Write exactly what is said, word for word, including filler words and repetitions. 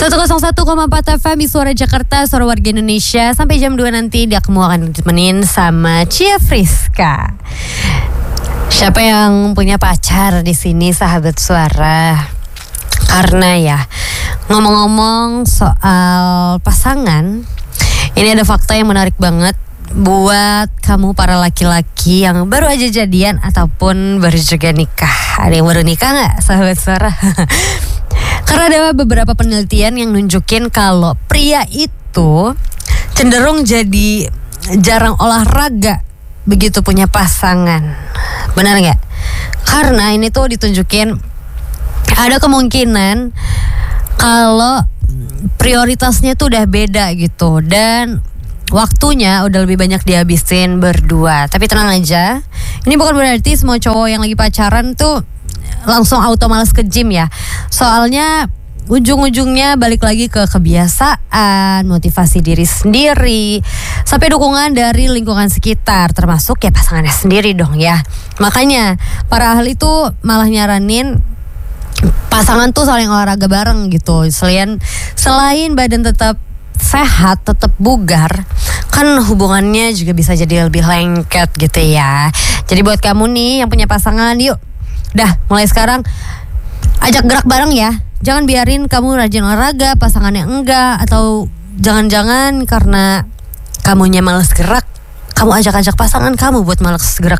seratus satu koma empat F M di Suara Jakarta, Suara Warga Indonesia. Sampai jam dua nanti dia kamu akan ditemenin sama Cia Friska. Siapa yang punya pacar di sini, sahabat Suara? Karena ya, ngomong-ngomong soal pasangan, ini ada fakta yang menarik banget buat kamu para laki-laki yang baru aja jadian ataupun baru juga nikah. Ada yang baru nikah gak, sahabat Suara? Karena ada beberapa penelitian yang nunjukin kalau pria itu cenderung jadi jarang olahraga begitu punya pasangan. Benar gak? Karena ini tuh ditunjukin ada kemungkinan kalau prioritasnya tuh udah beda gitu, dan waktunya udah lebih banyak dihabisin berdua. Tapi tenang aja, ini bukan berarti semua cowok yang lagi pacaran tuh langsung auto males ke gym ya. Soalnya ujung-ujungnya balik lagi ke kebiasaan, motivasi diri sendiri, sampai dukungan dari lingkungan sekitar, termasuk ya pasangannya sendiri dong ya. Makanya para ahli tuh malah nyaranin pasangan tuh saling olahraga bareng gitu. Selain selain badan tetap sehat, tetap bugar, kan hubungannya juga bisa jadi lebih lengket gitu ya. Jadi buat kamu nih yang punya pasangan, yuk dah mulai sekarang ajak gerak bareng ya. Jangan biarin kamu rajin olahraga, pasangannya enggak. Atau jangan-jangan karena kamunya males gerak, kamu ajak-ajak pasangan kamu buat males gerak